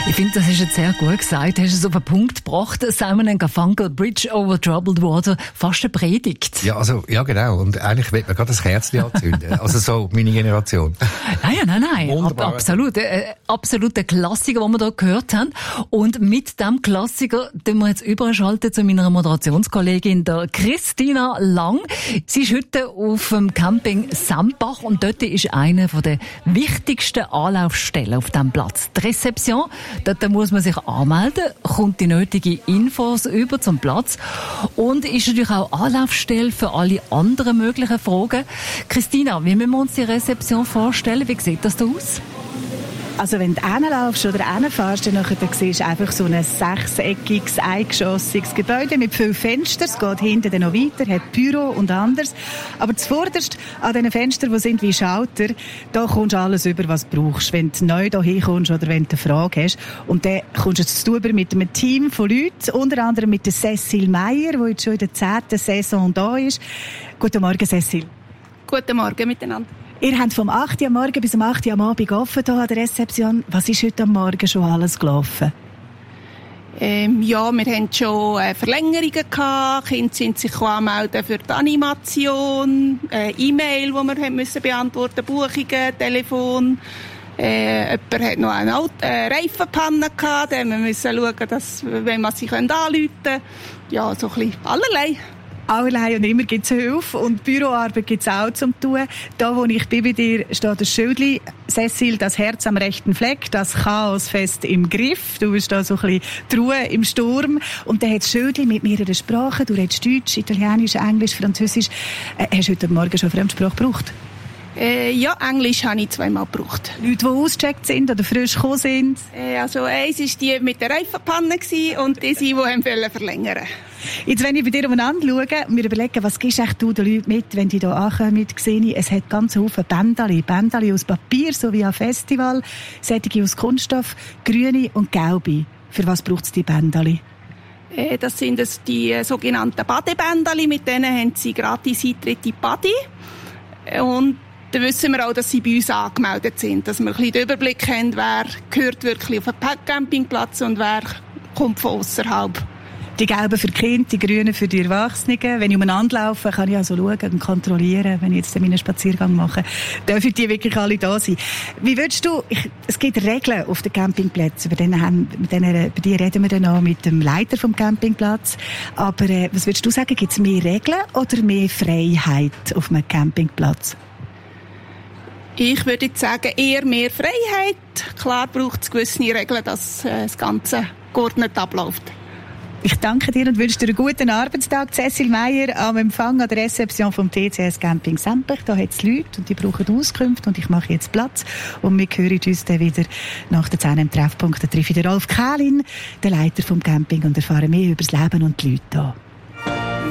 Ich finde, das hast du jetzt sehr gut gesagt. Du hast es auf den Punkt gebracht. Simon & Garfunkel, Bridge over Troubled Water, fast eine Predigt. Ja, ja, genau. Und eigentlich will man gerade ein Kerzchen anzünden. Also so meine Generation. Nein. Absolut. Absoluter Klassiker, den wir hier gehört haben. Und mit diesem Klassiker tun wir jetzt überschalten zu meiner Moderationskollegin, der Christina Lang. Sie ist heute auf dem Camping Sempach und dort ist eine der wichtigsten Anlaufstellen auf diesem Platz. Die Rezeption. Dort muss man sich anmelden, kommt die nötigen Infos über zum Platz und ist natürlich auch Anlaufstelle für alle anderen möglichen Fragen. Christina, wie müssen wir uns die Rezeption vorstellen? Wie sieht das da aus? Also wenn du hinlaufst oder hinfährst, dann siehst du einfach so ein sechseckiges, eingeschossiges Gebäude mit vielen Fenstern. Es geht hinten dann noch weiter, hat Büro und anderes. Aber zuvorderst an diesen Fenstern, die sind wie Schalter, da kommst du alles über, was du brauchst. Wenn du neu hier hinkommst oder wenn du eine Frage hast. Und dann kommst du jetzt über mit einem Team von Leuten, unter anderem mit der Cecil Meyer, die jetzt schon in der 10. Saison da ist. Guten Morgen, Cecil. Guten Morgen miteinander. Ihr habt vom 8. Uhr am Morgen bis um 8. Uhr am Abend offen hier an der Rezeption. Was ist heute am Morgen schon alles gelaufen? Ja, wir hatten schon Verlängerungen gehabt. Die Kinder sind sich anmelden für die Animation, E-Mail, die wir müssen beantworten, Buchungen, Telefon. Jemand hat noch eine Reifenpanne gehabt, da wir müssen schauen, dass, wenn man sie anrufen können. Ja, so ein bisschen allerlei. Allerlei und immer gibt es Hilfe und Büroarbeit gibt es auch zum tun. Da, wo ich bin bei dir, steht das Schildli. Cecil, das Herz am rechten Fleck, das Chaos fest im Griff. Du bist da so ein bisschen die Ruhe im Sturm. Und dann hat das Schildli mit mehreren Sprachen. Du redest Deutsch, Italienisch, Englisch, Französisch. Hast du heute Morgen schon Fremdsprache gebraucht? Ja, Englisch habe ich 2-mal gebraucht. Leute, die ausgecheckt sind oder frisch gekommen sind? Also eins war die mit der Reifenpanne und die haben verlängern. Jetzt, wenn ich bei dir umeinander schaue, wir überlegen, was gibst du den Leuten mit, wenn die hier ankommen, sehe ich, es hat ganz viele Bändeli aus Papier, so wie am Festival, solche aus Kunststoff, grüne und gelbe. Für was braucht es die Bändeli? Das sind die sogenannten Badebändeli, mit denen haben sie gratis Eintritt in die Badi. Und dann wissen wir auch, dass sie bei uns angemeldet sind, dass wir ein bisschen den Überblick haben, wer gehört wirklich auf einen Campingplatz und wer kommt von ausserhalb. Die gelben für die Kinder, die grünen für die Erwachsenen. Wenn ich umeinander laufe, kann ich also schauen und kontrollieren, wenn ich jetzt meinen Spaziergang mache. Dürfen die wirklich alle da sein? Wie würdest du, es gibt Regeln auf den Campingplätzen, bei die reden wir dann auch mit dem Leiter vom Campingplatz. Aber was würdest du sagen, gibt es mehr Regeln oder mehr Freiheit auf einem Campingplatz? Ich würde jetzt sagen, eher mehr Freiheit. Klar braucht es gewisse Regeln, dass das Ganze geordnet abläuft. Ich danke dir und wünsche dir einen guten Arbeitstag. Cecil Meyer am Empfang an der Rezeption vom TCS Camping Sempach. Da hat es Leute und die brauchen Auskünfte und ich mache jetzt Platz. Und wir hören uns dann wieder nach der 10 im Treffpunkt. Da treffe ich den Rolf Kählin, den Leiter vom Camping, und erfahren mehr über das Leben und die Leute hier.